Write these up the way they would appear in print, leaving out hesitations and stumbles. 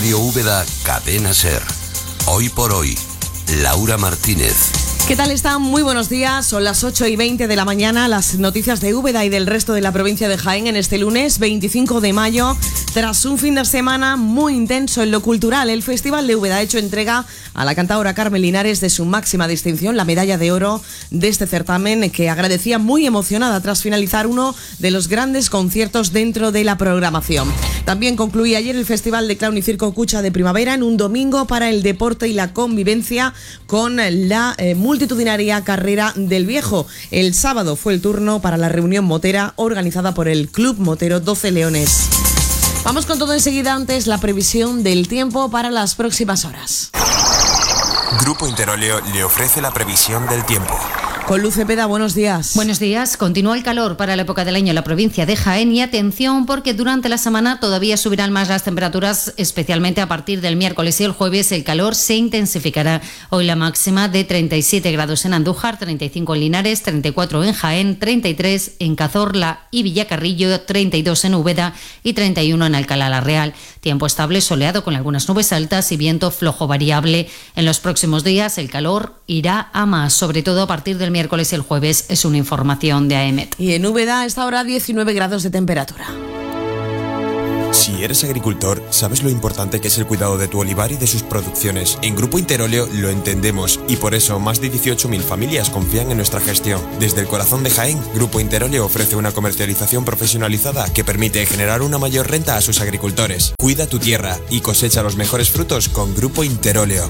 Radio Úbeda, Cadena SER. Hoy por hoy, Laura Martínez. ¿Qué tal están? Muy buenos días. Son las 8:20 de la mañana. Las noticias de Úbeda y del resto de la provincia de Jaén en este lunes 25 de mayo. Tras un fin de semana muy intenso en lo cultural, el Festival de Úbeda ha hecho entrega a la cantadora Carmen Linares de su máxima distinción, la medalla de oro de este certamen, que agradecía muy emocionada tras finalizar uno de los grandes conciertos dentro de la programación. También concluía ayer el Festival de Clown y Circo Cucha de Primavera en un domingo para el deporte y la convivencia con la multitudinaria Carrera del Viejo. El sábado fue el turno para la reunión motera organizada por el Club Motero 12 Leones. Vamos con todo enseguida, antes la previsión del tiempo para las próximas horas. Grupo Interóleo le ofrece la previsión del tiempo. Con Luz Cepeda, buenos días. Buenos días. Continúa el calor para la época del año en la provincia de Jaén y atención porque durante la semana todavía subirán más las temperaturas, especialmente a partir del miércoles y el jueves el calor se intensificará. Hoy la máxima de 37 grados en Andújar, 35 en Linares, 34 en Jaén, 33 en Cazorla y Villacarrillo, 32 en Úbeda y 31 en Alcalá la Real. Tiempo estable, soleado con algunas nubes altas y viento flojo variable. En los próximos días el calor irá a más, sobre todo a partir del miércoles y el jueves, es una información de AEMET. Y en Úbeda a esta hora 19 grados de temperatura. Si eres agricultor, sabes lo importante que es el cuidado de tu olivar y de sus producciones. En Grupo Interóleo lo entendemos y por eso más de 18.000 familias confían en nuestra gestión. Desde el corazón de Jaén, Grupo Interóleo ofrece una comercialización profesionalizada que permite generar una mayor renta a sus agricultores. Cuida tu tierra y cosecha los mejores frutos con Grupo Interóleo.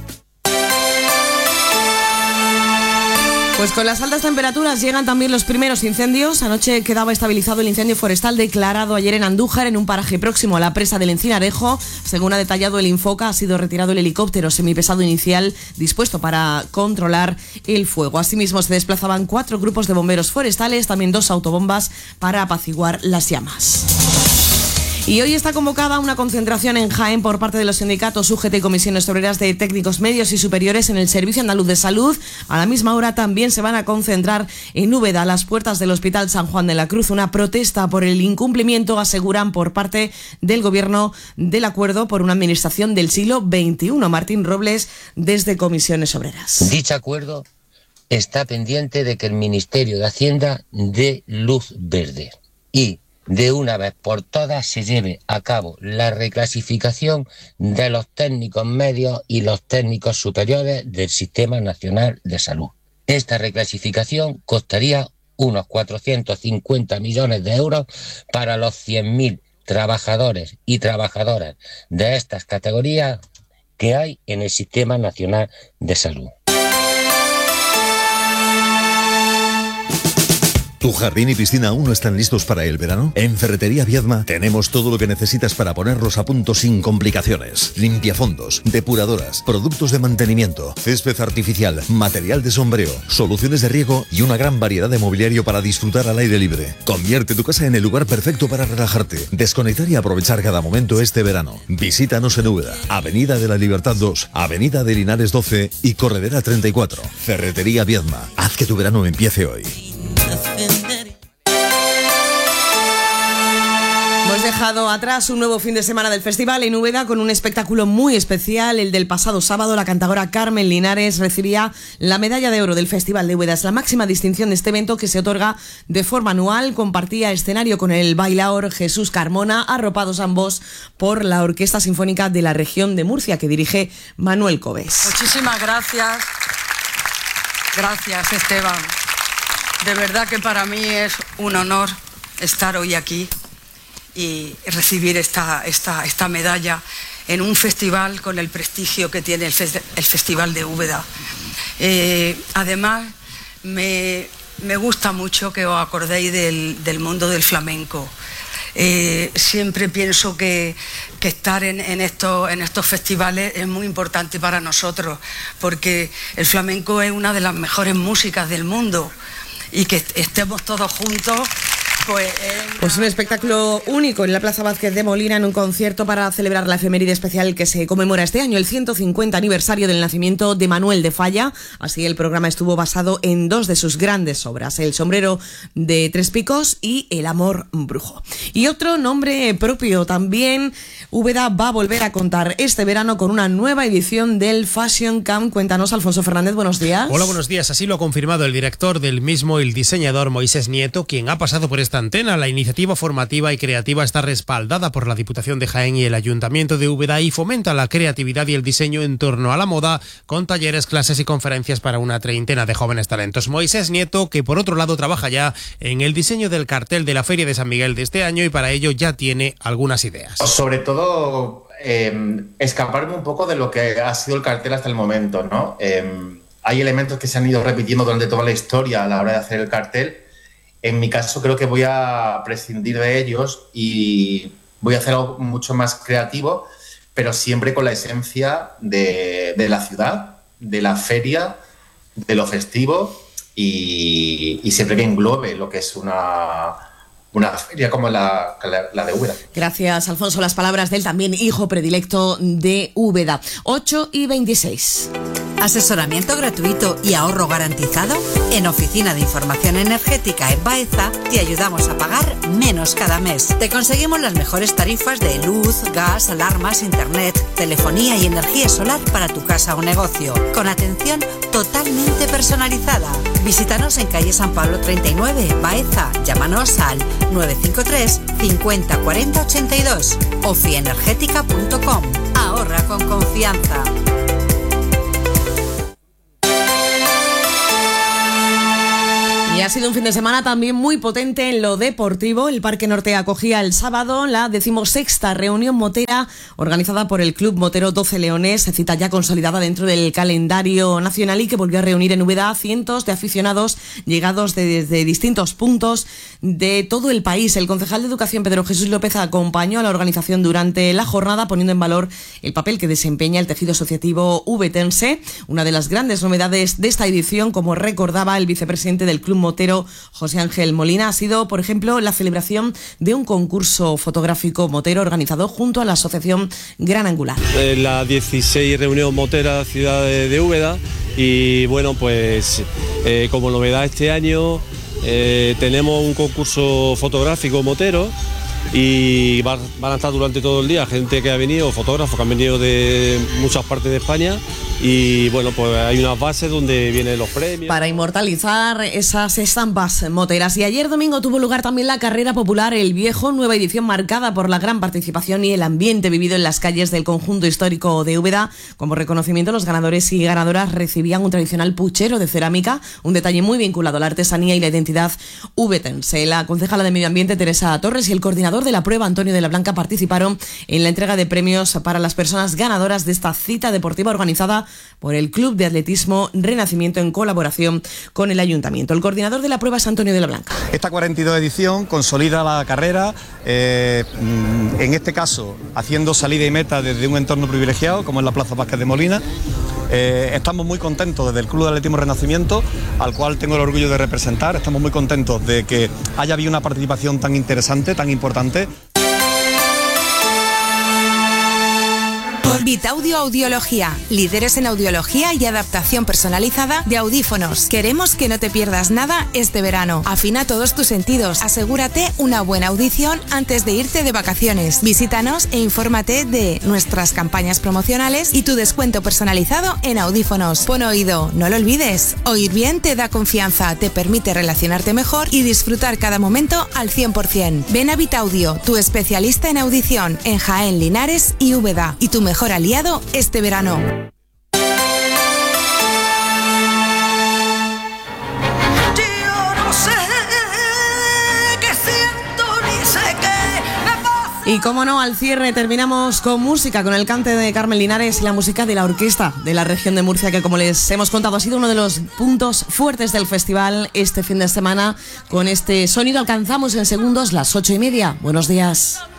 Pues con las altas temperaturas llegan también los primeros incendios. Anoche quedaba estabilizado el incendio forestal declarado ayer en Andújar, en un paraje próximo a la presa del Encinarejo. Según ha detallado el Infoca, ha sido retirado el helicóptero semipesado inicial dispuesto para controlar el fuego. Asimismo, se desplazaban 4 grupos de bomberos forestales, también 2 autobombas para apaciguar las llamas. Y hoy está convocada una concentración en Jaén por parte de los sindicatos UGT y comisiones obreras de técnicos medios y superiores en el Servicio Andaluz de Salud. A la misma hora también se van a concentrar en Úbeda, a las puertas del Hospital San Juan de la Cruz. Una protesta por el incumplimiento, aseguran, por parte del Gobierno del acuerdo por una administración del siglo XXI. Martín Robles, desde Comisiones Obreras. Dicho acuerdo está pendiente de que el Ministerio de Hacienda dé luz verde y de una vez por todas se lleve a cabo la reclasificación de los técnicos medios y los técnicos superiores del Sistema Nacional de Salud. Esta reclasificación costaría unos 450 millones de euros para los 100.000 trabajadores y trabajadoras de estas categorías que hay en el Sistema Nacional de Salud. ¿Tu jardín y piscina aún no están listos para el verano? En Ferretería Viedma tenemos todo lo que necesitas para ponerlos a punto sin complicaciones. Limpiafondos, depuradoras, productos de mantenimiento, césped artificial, material de sombreo, soluciones de riego y una gran variedad de mobiliario para disfrutar al aire libre. Convierte tu casa en el lugar perfecto para relajarte, desconectar y aprovechar cada momento este verano. Visítanos en Úbeda, Avenida de la Libertad 2, Avenida de Linares 12 y Corredera 34. Ferretería Viedma. Haz que tu verano empiece hoy. Hemos dejado atrás un nuevo fin de semana del festival en Úbeda con un espectáculo muy especial, el del pasado sábado. La cantadora Carmen Linares recibía la medalla de oro del Festival de Úbeda. Es la máxima distinción de este evento, que se otorga de forma anual. Compartía escenario con el bailaor Jesús Carmona, arropados ambos por la Orquesta Sinfónica de la Región de Murcia, que dirige Manuel Cobes. Muchísimas gracias. Gracias, Esteban. De verdad que para mí es un honor estar hoy aquí y recibir esta medalla en un festival con el prestigio que tiene el Festival de Úbeda. Además, me gusta mucho que os acordéis del mundo del flamenco. Siempre pienso que estar en estos festivales es muy importante para nosotros, porque el flamenco es una de las mejores músicas del mundo, y que estemos todos juntos Pues un espectáculo único en la Plaza Vázquez de Molina, en un concierto para celebrar la efeméride especial que se conmemora este año, el 150 aniversario del nacimiento de Manuel de Falla. Así, el programa estuvo basado en dos de sus grandes obras, El sombrero de tres picos y El amor brujo. Y otro nombre propio también, Úbeda va a volver a contar este verano con una nueva edición del Fashion Camp. Cuéntanos, Alfonso Fernández, buenos días. Hola, buenos días. Así lo ha confirmado el director del mismo, el diseñador Moisés Nieto, quien ha pasado por esta antena. La iniciativa formativa y creativa está respaldada por la Diputación de Jaén y el Ayuntamiento de Úbeda y fomenta la creatividad y el diseño en torno a la moda, con talleres, clases y conferencias para una treintena de jóvenes talentos. Moisés Nieto, que por otro lado trabaja ya en el diseño del cartel de la Feria de San Miguel de este año y para ello ya tiene algunas ideas. Sobre todo, escaparme un poco de lo que ha sido el cartel hasta el momento, ¿no? Hay elementos que se han ido repitiendo durante toda la historia a la hora de hacer el cartel. En mi caso creo que voy a prescindir de ellos y voy a hacer algo mucho más creativo, pero siempre con la esencia de la ciudad, de la feria, de lo festivo y siempre que englobe lo que es una feria como la de Úbeda. Gracias, Alfonso. Las palabras del también hijo predilecto de Úbeda. 8:26. Asesoramiento gratuito y ahorro garantizado. En Oficina de Información Energética en Baeza te ayudamos a pagar menos cada mes. Te conseguimos las mejores tarifas de luz, gas, alarmas, internet, telefonía y energía solar para tu casa o negocio, con atención totalmente personalizada. Visítanos en calle San Pablo 39, Baeza. Llámanos al 953 50 40 82. Ofienergética.com. Ahorra con confianza. Y ha sido un fin de semana también muy potente en lo deportivo. El Parque Norte acogía el sábado la 16ª reunión motera organizada por el Club Motero 12 Leones, cita ya consolidada dentro del calendario nacional y que volvió a reunir en Úbeda a cientos de aficionados llegados desde distintos puntos de todo el país. El concejal de Educación, Pedro Jesús López, acompañó a la organización durante la jornada, poniendo en valor el papel que desempeña el tejido asociativo ubetense. Una de las grandes novedades de esta edición, como recordaba el vicepresidente del Club Motero, José Ángel Molina, ha sido, por ejemplo, la celebración de un concurso fotográfico motero organizado junto a la Asociación Gran Angular. La 16 reunión motera ciudad de Úbeda y bueno, pues como novedad este año tenemos un concurso fotográfico motero y van a estar durante todo el día gente que ha venido, fotógrafos que han venido de muchas partes de España y bueno, pues hay unas bases donde vienen los premios. Para inmortalizar esas estampas moteras. Y ayer domingo tuvo lugar también la carrera popular El Viejo, nueva edición marcada por la gran participación y el ambiente vivido en las calles del conjunto histórico de Úbeda. Como reconocimiento, los ganadores y ganadoras recibían un tradicional puchero de cerámica, un detalle muy vinculado a la artesanía y la identidad ubetense. La concejala de Medio Ambiente, Teresa Torres, y el coordinador de la prueba, Antonio de la Blanca, participaron en la entrega de premios para las personas ganadoras de esta cita deportiva organizada por el Club de Atletismo Renacimiento en colaboración con el Ayuntamiento. El coordinador de la prueba es Antonio de la Blanca. Esta 42 edición consolida la carrera, en este caso haciendo salida y meta desde un entorno privilegiado como es la Plaza Vázquez de Molina. Estamos muy contentos desde el Club de Atletismo Renacimiento, al cual tengo el orgullo de representar. Estamos muy contentos de que haya habido una participación tan interesante, tan importante. Vitaudio Audiología, líderes en audiología y adaptación personalizada de audífonos. Queremos que no te pierdas nada este verano. Afina todos tus sentidos, asegúrate una buena audición antes de irte de vacaciones. Visítanos e infórmate de nuestras campañas promocionales y tu descuento personalizado en audífonos. Pon oído, no lo olvides. Oír bien te da confianza, te permite relacionarte mejor y disfrutar cada momento al 100%. Ven a Vitaudio, tu especialista en audición en Jaén, Linares y Úbeda, y tu mejor aliado este verano. Y como no, al cierre terminamos con música, con el cante de Carmen Linares y la música de la orquesta de la región de Murcia, que como les hemos contado ha sido uno de los puntos fuertes del festival este fin de semana. Con este sonido alcanzamos en segundos las 8:30. Buenos días.